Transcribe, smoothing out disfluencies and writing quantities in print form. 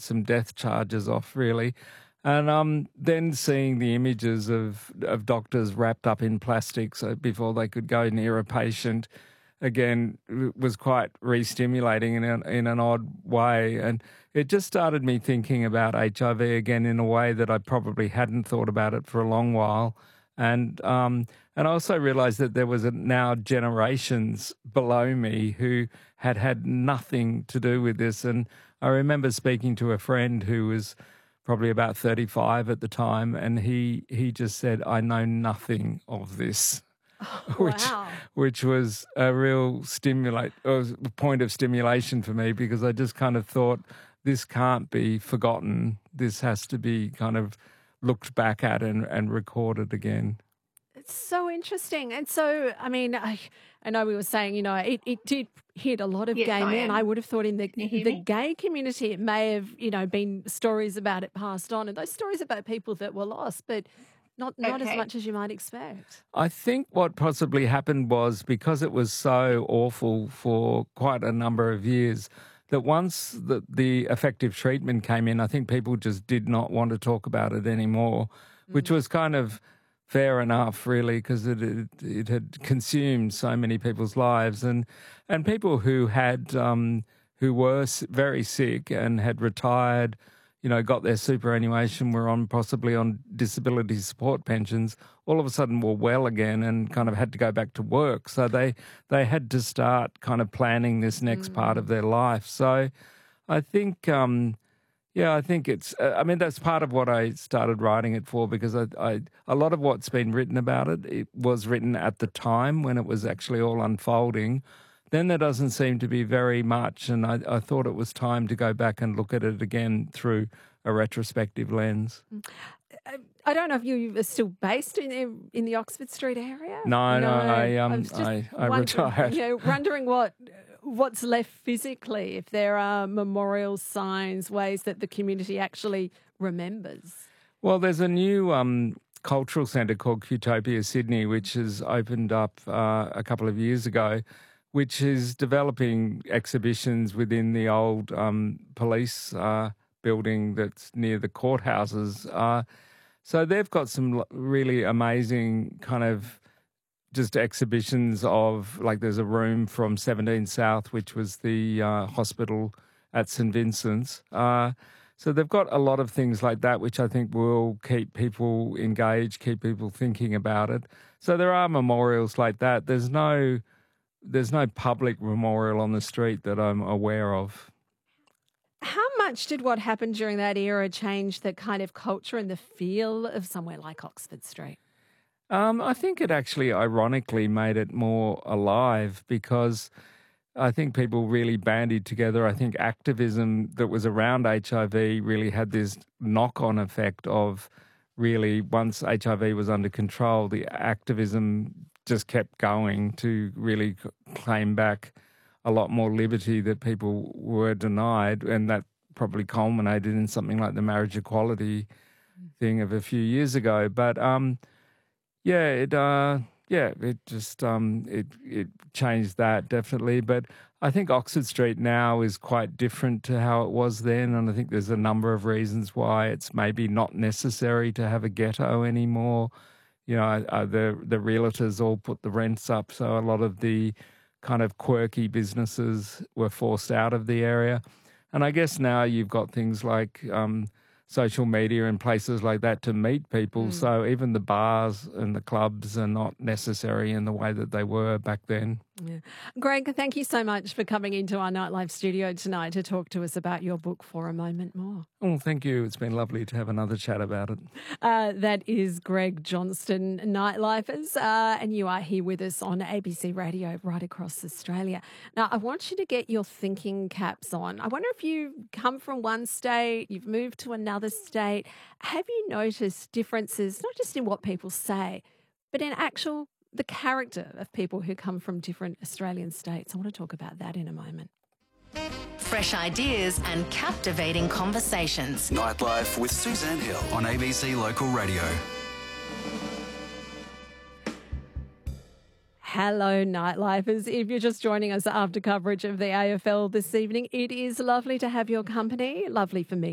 some death charges off, really. And then seeing the images of doctors wrapped up in plastic so before they could go near a patient, again, was quite re-stimulating in an odd way. And it just started me thinking about HIV again in a way that I probably hadn't thought about it for a long while. And I also realised that there was now generations below me who had nothing to do with this. And I remember speaking to a friend who was probably about 35 at the time, and he just said, "I know nothing of this." Wow. which was a real point of stimulation for me, because I just kind of thought, this can't be forgotten. This has to be kind of looked back at and recorded again. It's so interesting. And so, I mean, I know we were saying, it did hit a lot of Yes, gay I men. am. I would have thought in Can you hear the me? gay community, it may have, been stories about it passed on, and those stories about people that were lost, but not as Okay. much as you might expect. I think what possibly happened was, because it was so awful for quite a number of years, that once the effective treatment came in, I think people just did not want to talk about it anymore, which was kind of fair enough, really, because it had consumed so many people's lives, and people who had who were very sick and had retired, got their superannuation, were possibly on disability support pensions, all of a sudden were well again and kind of had to go back to work. So they had to start kind of planning this next part of their life. So I think, I think it's, that's part of what I started writing it for, because a lot of what's been written about it was written at the time when it was actually all unfolding. Then there doesn't seem to be very much, and I thought it was time to go back and look at it again through a retrospective lens. I don't know if you are still based in the Oxford Street area. No, I was just retired. Wondering what's left physically, if there are memorials, signs, ways that the community actually remembers. Well, there's a new cultural centre called Qtopia Sydney, which has opened up a couple of years ago, which is developing exhibitions within the old police building that's near the courthouses. So they've got some really amazing kind of just exhibitions of, like, there's a room from 17 South, which was the hospital at St Vincent's. So they've got a lot of things like that, which I think will keep people engaged, keep people thinking about it. So there are memorials like that. There's no public memorial on the street that I'm aware of. How much did what happened during that era change the kind of culture and the feel of somewhere like Oxford Street? I think it actually ironically made it more alive, because I think people really bandied together. I think activism that was around HIV really had this knock-on effect of, really, once HIV was under control, the activism just kept going to really claim back a lot more liberty that people were denied, and that probably culminated in something like the marriage equality thing of a few years ago. But it changed that, definitely. But I think Oxford Street now is quite different to how it was then, and I think there's a number of reasons why it's maybe not necessary to have a ghetto anymore. The realtors all put the rents up, so a lot of the kind of quirky businesses were forced out of the area. And I guess now you've got things like social media and places like that to meet people. So even the bars and the clubs are not necessary in the way that they were back then. Yeah. Greg, thank you so much for coming into our Nightlife studio tonight to talk to us about your book, For a Moment More. Oh, thank you. It's been lovely to have another chat about it. That is Greg Johnston, Nightlifers, and you are here with us on ABC Radio right across Australia. Now, I want you to get your thinking caps on. I wonder if you've come from one state, you've moved to another state. Have you noticed differences, not just in what people say, but in the character of people who come from different Australian states? I want to talk about that in a moment. Fresh ideas and captivating conversations. Nightlife with Suzanne Hill on ABC Local Radio. Hello, Nightlifers. If you're just joining us after coverage of the AFL this evening, it is lovely to have your company. Lovely for me